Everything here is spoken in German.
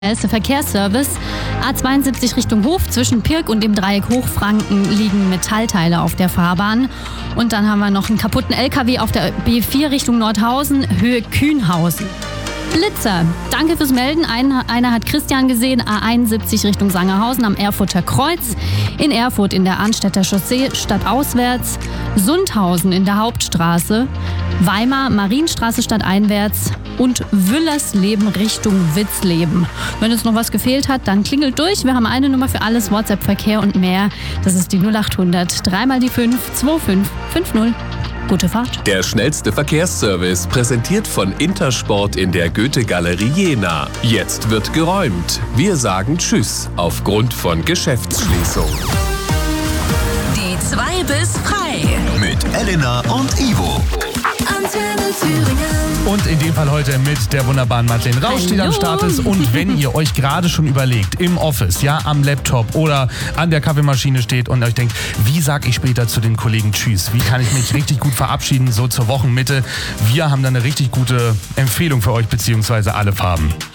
Schnellste Verkehrsservice. A72 Richtung Hof. Zwischen Pirk und dem Dreieck Hochfranken liegen Metallteile auf der Fahrbahn. Und dann haben wir noch einen kaputten LKW auf der B4 Richtung Nordhausen, Höhe Kühnhausen. Blitzer. Danke fürs Melden. Einer hat Christian gesehen. A71 Richtung Sangerhausen am Erfurter Kreuz. In Erfurt in der Arnstädter Chaussee stadtauswärts. Sundhausen in der Hauptstraße. Weimar Marienstraße stadteinwärts. Und Wüllersleben Richtung Witzleben. Wenn uns noch was gefehlt hat, dann klingelt durch. Wir haben eine Nummer für alles, WhatsApp, Verkehr und mehr. Das ist die 0800 3 mal die 5 2550. Gute Fahrt. Der schnellste Verkehrsservice, präsentiert von Intersport in der Goethe-Galerie Jena. Jetzt wird geräumt. Wir sagen Tschüss aufgrund von Geschäftsschließung. Die 2 bis frei. Mit Elena und Ivo. Antenne Thüringen. Und in dem Fall heute mit der wunderbaren Madeleine Rausch, die am Start ist. Und wenn ihr euch gerade schon überlegt, im Office, ja, am Laptop oder an der Kaffeemaschine steht und euch denkt, wie sag ich später zu den Kollegen Tschüss? Wie kann ich mich richtig gut verabschieden, so zur Wochenmitte? Wir haben da eine richtig gute Empfehlung für euch, beziehungsweise alle Farben.